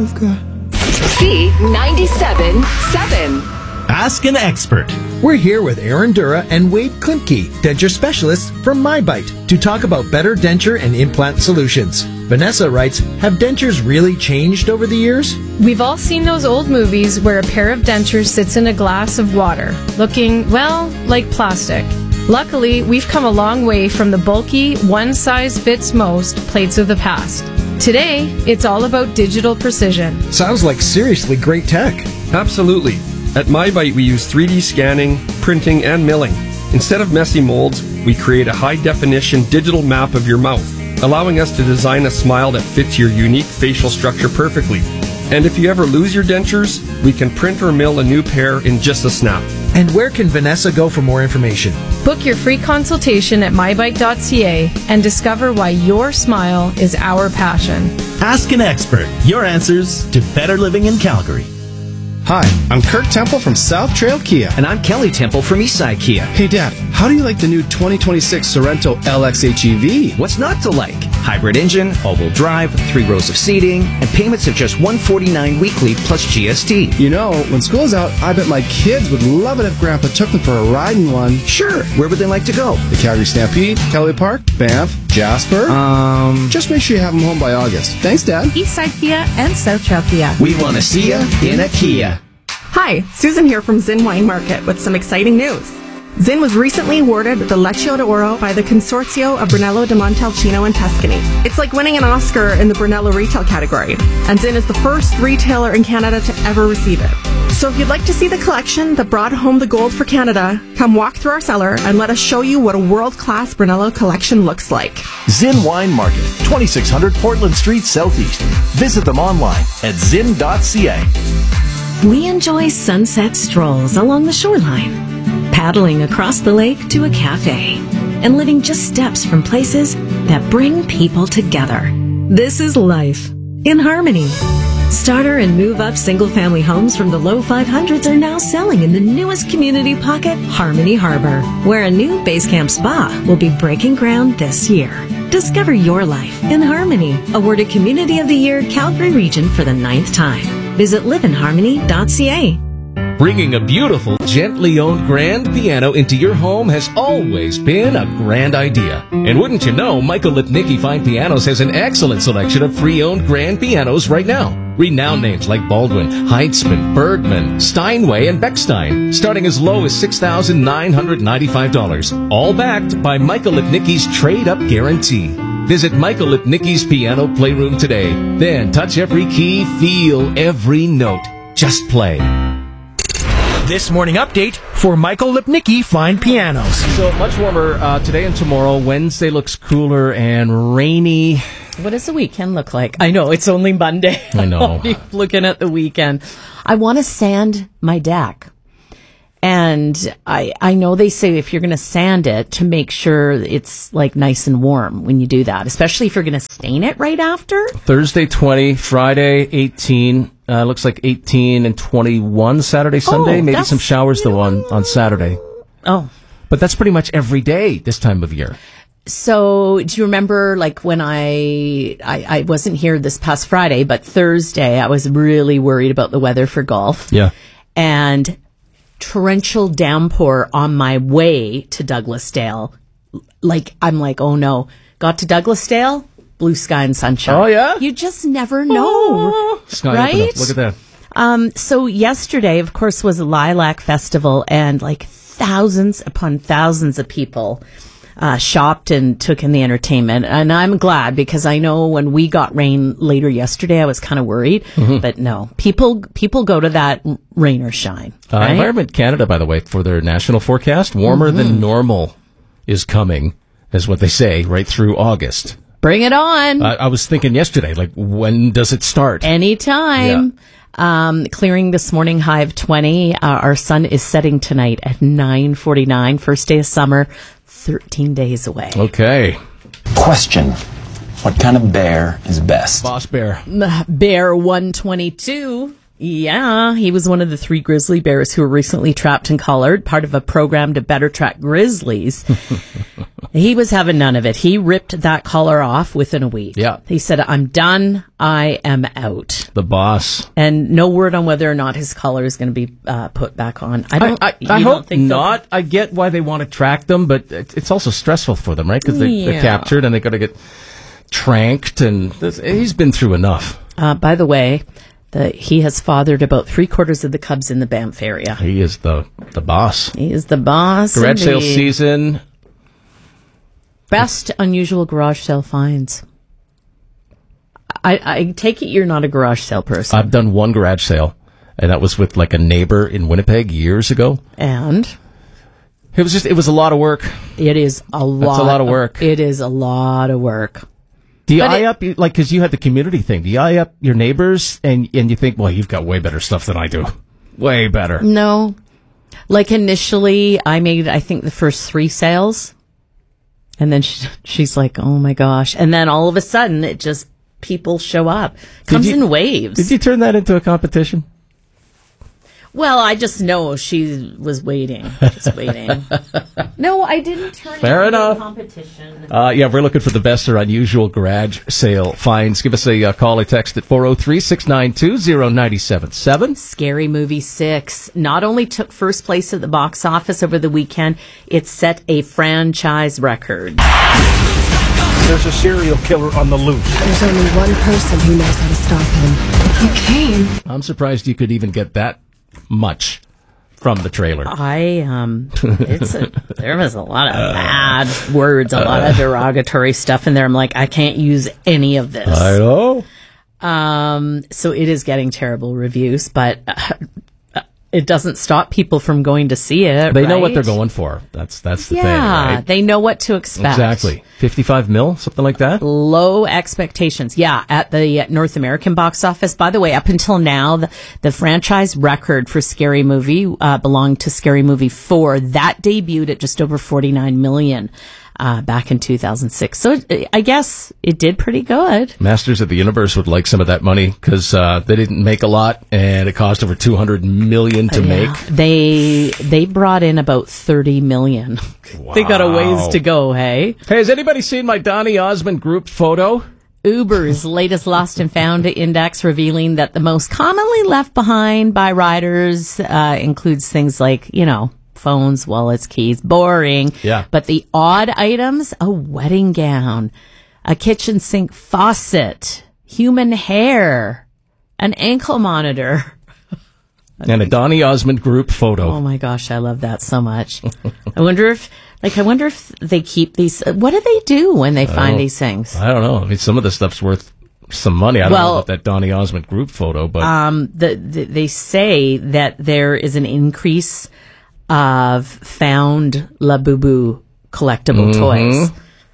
I've got. C97.7. Ask an expert. We're here with Aaron Dura and Wade Klimke, denture specialists from MyBite, to talk about better denture and implant solutions. Vanessa writes, have dentures really changed over the years? We've all seen those old movies where a pair of dentures sits in a glass of water, looking, well, like plastic. Luckily, we've come a long way from the bulky, one-size-fits-most plates of the past. Today, it's all about digital precision. Sounds like seriously great tech. Absolutely. At MyBite, we use 3D scanning, printing, and milling. Instead of messy molds, we create a high-definition digital map of your mouth, allowing us to design a smile that fits your unique facial structure perfectly. And if you ever lose your dentures, we can print or mill a new pair in just a snap. And where can Vanessa go for more information? Book your free consultation at mybite.ca and discover why your smile is our passion. Ask an expert. Your answers to better living in Calgary. Hi, I'm Kirk Temple from South Trail Kia. And I'm Kelly Temple from Eastside Kia. Hey Dad, how do you like the new 2026 Sorrento LX HEV? What's not to like? Hybrid engine, all-wheel drive, 3 rows of seating, and payments of just $149 weekly plus GST. You know, when school's out, I bet my kids would love it if Grandpa took them for a ride in one. Sure, where would they like to go? The Calgary Stampede, Kelly Park, Banff, Jasper. Just make sure you have them home by August. Thanks, Dad. Eastside Kia and South Trail Kia. We want to see ya in a Kia. Hi, Susan here from Zinn Wine Market with some exciting news. Zinn was recently awarded the Leccio d'Oro by the Consorzio of Brunello di Montalcino and Tuscany. It's like winning an Oscar in the Brunello retail category, and Zinn is the first retailer in Canada to ever receive it. So if you'd like to see the collection that brought home the gold for Canada, come walk through our cellar and let us show you what a world-class Brunello collection looks like. Zinn Wine Market, 2600 Portland Street Southeast. Visit them online at zinn.ca. We enjoy sunset strolls along the shoreline, paddling across the lake to a cafe, and living just steps from places that bring people together. This is life in harmony. Starter and move-up single-family homes from the low 500s are now selling in the newest community pocket, Harmony Harbor, where a new Basecamp Spa will be breaking ground this year. Discover your life in harmony. Awarded Community of the Year Calgary Region for the 9th time. Visit liveinharmony.ca. Bringing a beautiful, gently owned grand piano into your home has always been a grand idea. And wouldn't you know, Michael Lipnicki Fine Pianos has an excellent selection of pre-owned grand pianos right now. Renowned names like Baldwin, Heitzman, Bergman, Steinway, and Bechstein, starting as low as $6,995. All backed by Michael Lipnicki's trade-up guarantee. Visit Michael Lipnicki's Piano Playroom today. Then touch every key, feel every note. Just play. This morning update for Michael Lipnicki Fine Pianos. So much warmer today and tomorrow. Wednesday looks cooler and rainy. What does the weekend look like? I know, it's only Monday. I know. Looking at the weekend. I want to sand my deck. And I know they say if you're going to sand it, to make sure it's like nice and warm when you do that, especially if you're going to stain it right after. Thursday 20, Friday 18, looks like 18 and 21 Saturday, Sunday. Maybe some showers though on Saturday. Oh. But that's pretty much every day this time of year. So do you remember like when I wasn't here this past Friday, but Thursday I was really worried about the weather for golf. Yeah. And torrential downpour on my way to Douglasdale. I'm like, oh no. Got to Douglasdale, blue sky and sunshine. Oh yeah? You just never know. Sky right? Look at that. So yesterday, of course, was a Lilac Festival, and like thousands upon thousands of people shopped and took in the entertainment. And I'm glad, because I know when we got rain later yesterday, I was kind of worried. Mm-hmm. But no, people go to that rain or shine. Right? Environment Canada, by the way, for their national forecast, warmer than normal is coming, is what they say, right through August. Bring it on. I was thinking yesterday, like, when does it start? Anytime. Yeah. Clearing this morning, high of 20. Our sun is setting tonight at 9:49. First day of summer, 13 days away. Okay. Question. What kind of bear is best? Boss Bear. Bear 122. Yeah, he was one of the 3 grizzly bears who were recently trapped and collared, part of a program to better track grizzlies. He was having none of it. He ripped that collar off within a week. Yeah. He said, I'm done. I am out. The boss. And no word on whether or not his collar is going to be put back on. I hope not. I get why they want to track them, but it's also stressful for them, right? Because they're captured and they got to get tranked, and he's been through enough. By the way, he has fathered about 3/4 of the Cubs in the Banff area. He is the boss. He is the boss. Garage sale season. Best unusual garage sale finds. I take it you're not a garage sale person. I've done one garage sale, and that was with like a neighbor in Winnipeg years ago. And it was a lot of work. It is a lot. It's a lot of work. It is a lot of work. Do you eye up, like, because you had the community thing, do you eye up your neighbors and you think, well, you've got way better stuff than I do? Way better. No. Like, initially, I made, I think, the first 3 sales. And then she's like, oh my gosh. And then all of a sudden, it just, people show up. Comes in waves. Did you turn that into a competition? Well, I just know she was waiting. Just waiting. No, I didn't turn Fair it into enough. a competition. We're looking for the best or unusual garage sale finds. Give us a call or text at 403-692-0977. Scary Movie 6 not only took first place at the box office over the weekend, it set a franchise record. There's a serial killer on the loose. There's only one person who knows how to stop him. You came. I'm surprised you could even get that much from the trailer. There was a lot of bad words, a lot of derogatory stuff in there. I'm like, I can't use any of this. I know. So it is getting terrible reviews, but it doesn't stop people from going to see it. They know what they're going for. That's the thing, right? They know what to expect. Exactly. 55 mil, something like that? Low expectations. Yeah, at the North American box office. By the way, up until now, the franchise record for Scary Movie belonged to Scary Movie 4. That debuted at just over 49 million. Back in 2006. So I guess it did pretty good. Masters of the Universe would like some of that money because they didn't make a lot and it cost over $200 million to make. They brought in about 30 million. Wow. They got a ways to go, hey? Hey, has anybody seen my Donny Osmond group photo? Uber's latest lost and found index revealing that the most commonly left behind by riders includes things like, phones, wallets, keys, boring. Yeah. But the odd items, a wedding gown, a kitchen sink faucet, human hair, an ankle monitor. And a Donny Osmond group photo. Oh my gosh, I love that so much. I wonder if they keep these, what do they do when they find these things? I don't know. I mean, some of the stuff's worth some money. I don't know about that Donny Osmond group photo, but. They say that there is an increase of found Labubu collectible toys.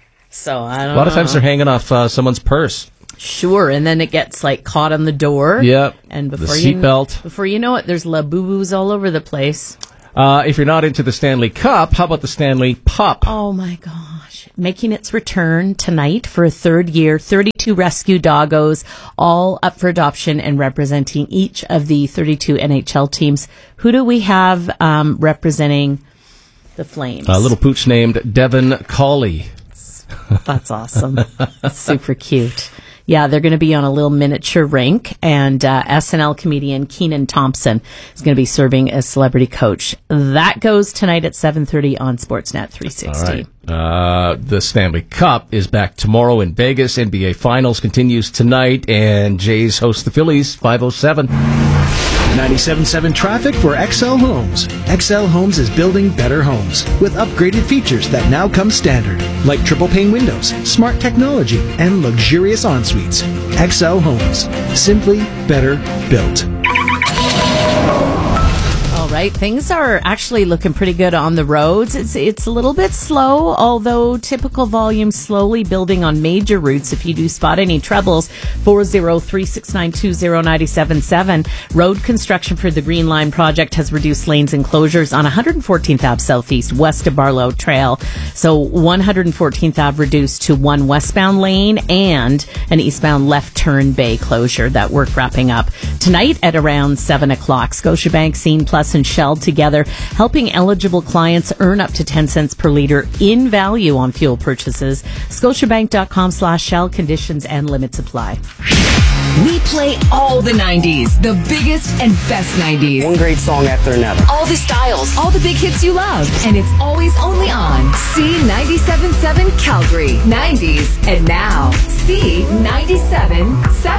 So I don't know. A lot of times they're hanging off someone's purse. Sure, and then it gets caught on the door. Yep. And the seatbelt. Before you know it, there's Labubus all over the place. If you're not into the Stanley Cup, how about the Stanley Pup? Oh my gosh. Making its return tonight for a 3rd year, 32 rescue doggos, all up for adoption and representing each of the 32 NHL teams. Who do we have representing the Flames? A little pooch named Devin Cawley. That's awesome. That's super cute. Yeah, they're going to be on a little miniature rink, and SNL comedian Kenan Thompson is going to be serving as celebrity coach. That goes tonight at 7:30 on Sportsnet 360. All right. The Stanley Cup is back tomorrow in Vegas. NBA Finals continues tonight, and Jays host the Phillies 5:07. 97.7 traffic for XL Homes. XL Homes is building better homes with upgraded features that now come standard, like triple pane windows, smart technology, and luxurious en-suites. XL Homes. Simply better built. All right, things are actually looking pretty good on the roads. It's a little bit slow, although typical volume slowly building on major routes. If you do spot any troubles, 403-692-0977. Road construction for the Green Line project has reduced lanes and closures on 114th Ave Southeast, west of Barlow Trail. So 114th Ave reduced to one westbound lane and an eastbound left turn bay closure. That work wrapping up. tonight at around 7 o'clock. Scotiabank, Scene Plus, and Shell together, helping eligible clients earn up to 10 cents per litre in value on fuel purchases. Scotiabank.com/Shell. Conditions and limits apply. We play all the 90s, the biggest and best 90s. One great song after another. All the styles, all the big hits you love. And it's always only on C97.7 Calgary. 90s. And now, C97.7.